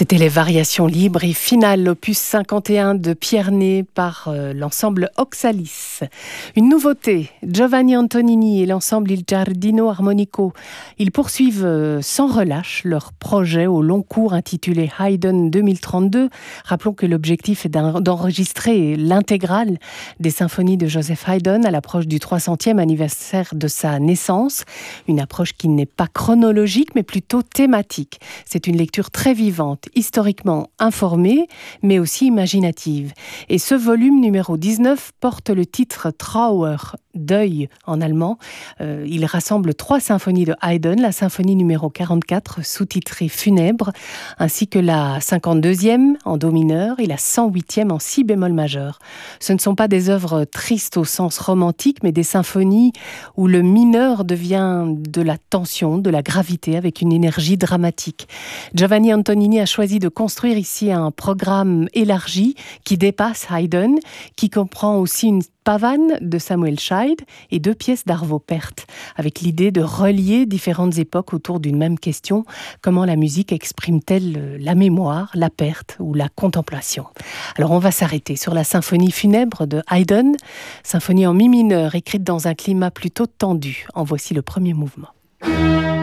C'était les variations libres et finales, opus 51 de Pierre Ney par l'ensemble Oxalis. Une nouveauté, Giovanni Antonini et l'ensemble Il Giardino Armonico. Ils poursuivent sans relâche leur projet au long cours intitulé Haydn 2032. Rappelons que l'objectif est d'enregistrer l'intégrale des symphonies de Joseph Haydn à l'approche du 300e anniversaire de sa naissance. Une approche qui n'est pas chronologique mais plutôt thématique. C'est une lecture très vivante, historiquement informée, mais aussi imaginative. Et ce volume numéro 19 porte le titre Trauer, deuil en allemand. Il rassemble 3 symphonies de Haydn, la symphonie numéro 44, sous-titrée Funèbre, ainsi que la 52e en do mineur et la 108e en si bémol majeur. Ce ne sont pas des œuvres tristes au sens romantique, mais des symphonies où le mineur devient de la tension, de la gravité, avec une énergie dramatique. Giovanni Antonini a choisi de construire ici un programme élargi qui dépasse Haydn, qui comprend aussi une pavane de Samuel Scheid et 2 pièces d'Arvo Pärt, avec l'idée de relier différentes époques autour d'une même question. Comment la musique exprime-t-elle la mémoire, la perte ou la contemplation? Alors on va s'arrêter sur la symphonie funèbre de Haydn, symphonie en mi mineur écrite dans un climat plutôt tendu. En voici le premier mouvement.